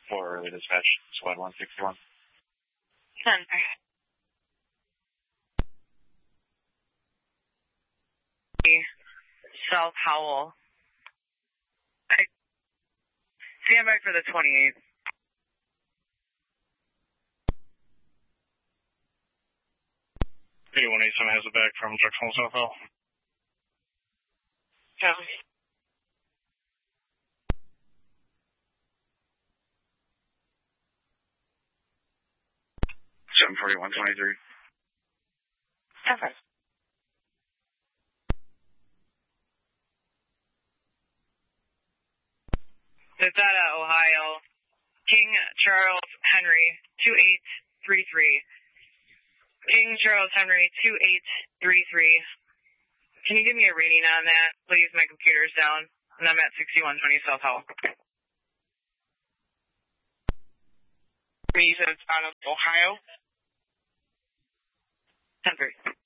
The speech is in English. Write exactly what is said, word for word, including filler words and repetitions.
for early dispatch, squad one sixty-one. ten. South Howell. Stand by for the twenty-eighth. eighty-one eighty-seven has it back from Jacksonville South Howell. Copy. seven forty-one twenty-three. Okay. Nevada, Ohio. King Charles Henry, two eight three three. King Charles Henry, two eight three three. Can you give me a reading on that, please? My computer's down, and I'm at sixty-one twenty South Howell. You said it's out of Ohio? ten three.